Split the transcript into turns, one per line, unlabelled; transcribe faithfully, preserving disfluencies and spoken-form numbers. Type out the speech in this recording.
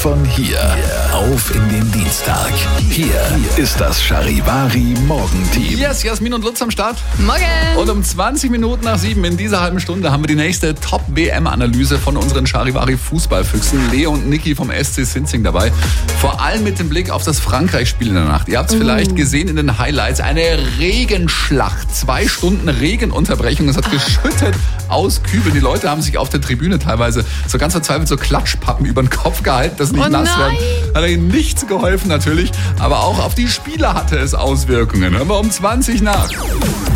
von hier auf in den Dienstag. Hier ist das Charivari Morgenteam.
Yes, Jasmin und Lutz am Start.
Morgen.
Und um zwanzig Minuten nach sieben in dieser halben Stunde haben wir die nächste Top-W M-Analyse von unseren Charivari-Fußballfüchsen. Leo und Niki vom S C Sinzing dabei. Vor allem mit dem Blick auf das Frankreich-Spiel in der Nacht. Ihr habt es uh. vielleicht gesehen in den Highlights. Eine Regenschlacht. Zwei Stunden Regenunterbrechung. Es hat geschüttet aus Kübeln. Die Leute haben sich auf der Tribüne teilweise so ganz verzweifelt so Klatschpappen über den Kopf gehalten, dass nicht
oh
nass
nein.
werden. Hat ihnen nichts geholfen natürlich. Aber auch auf die Spieler hatte es Auswirkungen. Hören wir um zwanzig nach.